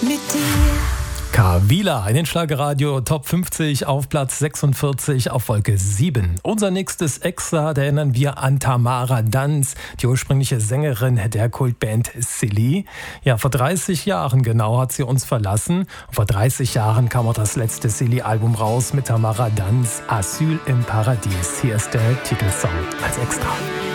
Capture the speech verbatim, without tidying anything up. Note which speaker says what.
Speaker 1: mit dir.
Speaker 2: Kavila in den Schlagerradio Top fünfzig auf Platz sechsundvierzig auf Wolke sieben. Unser nächstes Extra, da erinnern wir an Tamara Danz, die ursprüngliche Sängerin der Kultband Silly. Ja, vor dreißig Jahren genau hat sie uns verlassen. Und vor dreißig Jahren kam auch das letzte Silly-Album raus mit Tamara Danz, Asyl im Paradies. Hier ist der Titelsong als Extra.